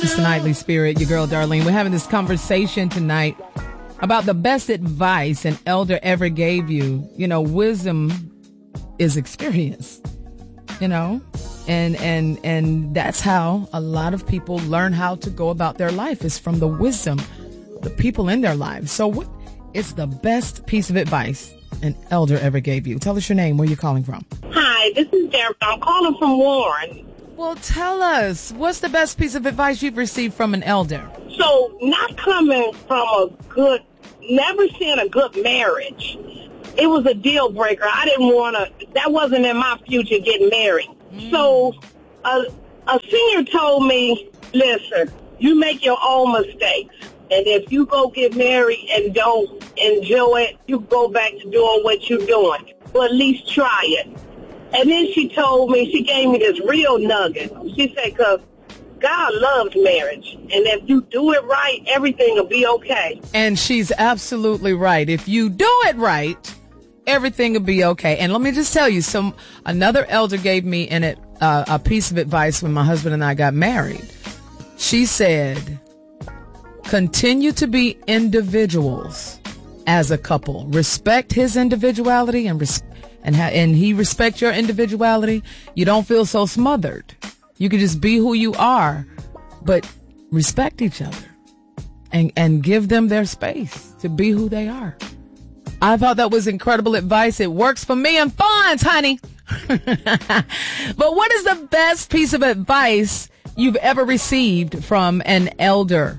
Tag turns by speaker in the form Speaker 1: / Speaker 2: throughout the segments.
Speaker 1: It's the Nightly Spirit, your girl Darlene. We're having this conversation tonight about the best advice an elder ever gave you. You know, wisdom is experience, you know, and that's how a lot of people learn how to go about their life, is from the wisdom of the people in their lives. So what is the best piece of advice an elder ever gave you? Tell us your name, where you're calling from.
Speaker 2: Hi, this is Deborah. I'm calling from Warren.
Speaker 1: Well, tell us, what's the best piece of advice you've received from an elder?
Speaker 2: So, not coming from never seeing a good marriage. It was a deal breaker. I didn't want to, that wasn't in my future, getting married. So, a senior told me, listen, you make your own mistakes. And if you go get married and don't enjoy it, you go back to doing what you're doing. Well, at least try it. And then she gave me this real nugget. She said, because God loves marriage. And if you do it right, everything will be okay.
Speaker 1: And she's absolutely right. If you do it right, everything will be okay. And let me just tell you, another elder gave me a piece of advice when my husband and I got married. She said, continue to be individuals as a couple. Respect his individuality and he respects your individuality. You don't feel so smothered. You can just be who you are, but respect each other and give them their space to be who they are. I thought that was incredible advice. It works for me and Fonz, honey. But what is the best piece of advice you've ever received from an elder?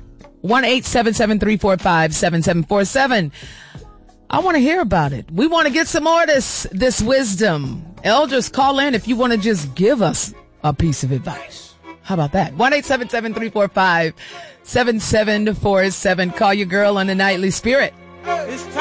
Speaker 1: 1-877-345-7747. I want to hear about it. We want to get some more of this wisdom. Elders, call in if you want to just give us a piece of advice. How about that? 1-877-345-7747. Call your girl on the Nightly Spirit.